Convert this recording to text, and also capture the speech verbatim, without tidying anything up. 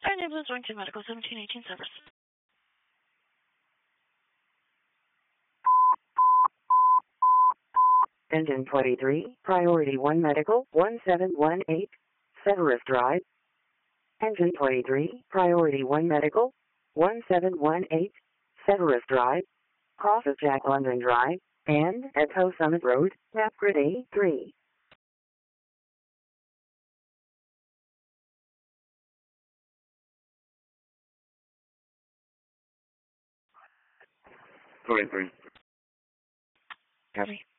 Fire Ambulance one two Medical seventeen eighteen service. Engine twenty-three, Priority one Medical, one seven one eight, Severus Drive. Engine twenty-three, Priority one Medical, one seven one eight, Severus Drive, crosses Jack London Drive, and at Toe Summit Road, map grid A three. twenty-three. Copy.